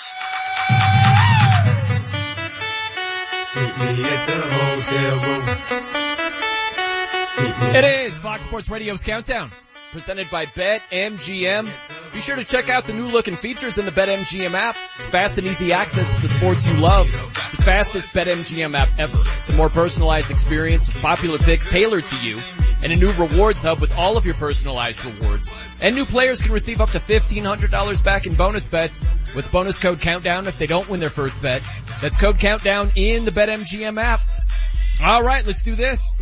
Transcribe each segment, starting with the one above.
Hotels. Meet me at the hotel room. It is Fox Sports Radio's Countdown, presented by BetMGM. Be sure to check out the new look and features in the BetMGM app. It's fast and easy access to the sports you love. It's the fastest BetMGM app ever. It's a more personalized experience with popular picks tailored to you, and a new rewards hub with all of your personalized rewards. And new players can receive up to $1,500 back in bonus bets with bonus code Countdown if they don't win their first bet. That's code Countdown in the BetMGM app. All right, let's do this.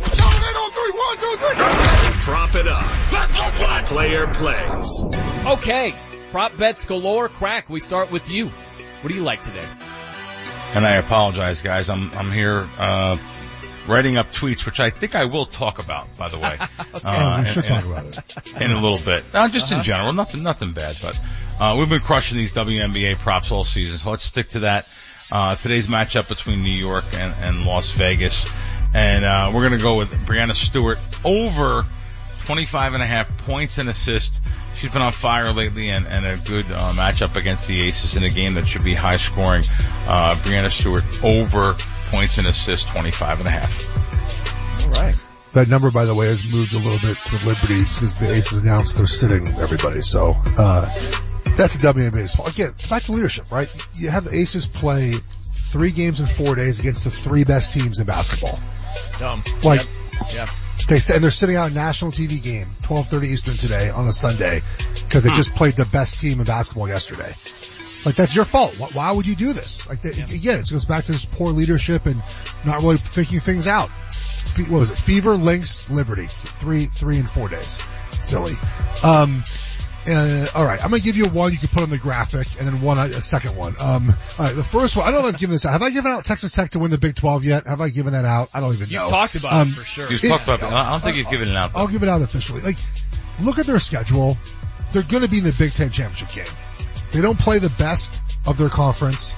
Prop it up. Let's go play. Player plays. Okay, prop bets galore. Crack, we start with you. What do you like today? And I apologize, guys. I'm here writing up tweets, which I think I will talk about, by the way. We should talk about it in a little bit. Just in general, nothing bad. But we've been crushing these WNBA props all season, so let's stick to that. Today's matchup between New York and Las Vegas. And we're going to go with Breanna Stewart over 25.5 points and assists. She's been on fire lately and a good matchup against the Aces in a game that should be high scoring. Breanna Stewart over points and assists, 25.5. All right. That number, by the way, has moved a little bit to Liberty because the Aces announced they're sitting everybody. So that's the WNBA's fault. Again, back to leadership, right? You have the Aces play 3 games in 4 days against the 3 best teams in basketball. Dumb. Like, yep. They said, and they're sitting out a national TV game, 12:30 Eastern today on a Sunday, because they just played the best team in basketball yesterday. Like, that's your fault. Why would you do this? Like, again, it goes back to this poor leadership and not really thinking things out. What was it? Fever, Lynx, Liberty. 3 in 4 days. Silly. All right. I'm going to give you one you can put on the graphic and then a second one. All right. The first one, I don't know if I've given this out. Have I given out Texas Tech to win the Big 12 yet? Have I given that out? I don't even know. You've talked about it for sure. You've talked about it. I don't think you've given it out, though. I'll give it out officially. Like, look at their schedule. They're going to be in the Big Ten championship game. They don't play the best of their conference,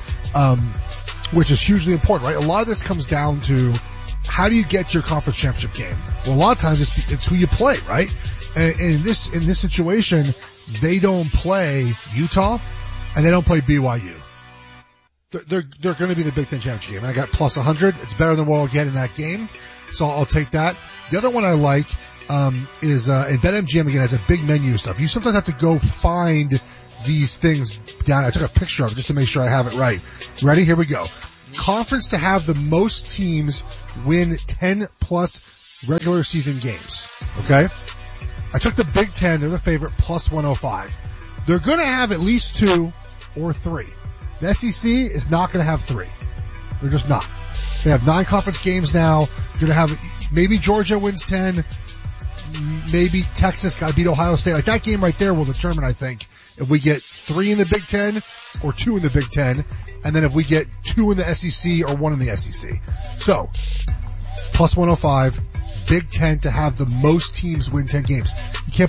which is hugely important, right? A lot of this comes down to how do you get your conference championship game? Well, a lot of times it's who you play, right? And in this situation, they don't play Utah and they don't play BYU. They're going to be the Big Ten championship game. And I got plus 100. It's better than what I'll get in that game. So I'll take that. The other one I like, is, and BetMGM again has a big menu of stuff. You sometimes have to go find these things down. I took a picture of it just to make sure I have it right. Ready? Here we go. Conference to have the most teams win 10 plus regular season games. Okay? I took the Big Ten, they're the favorite, plus 105. They're gonna have at least 2 or 3. The SEC is not gonna have 3. They're just not. They have 9 conference games now. You're gonna have, maybe Georgia wins 10. Maybe Texas gotta beat Ohio State. Like, that game right there will determine, I think, if we get 3 in the Big Ten or 2 in the Big Ten. And then if we get 2 in the SEC or 1 in the SEC. So, plus 105, Big Ten to have the most teams win 10 games. You can't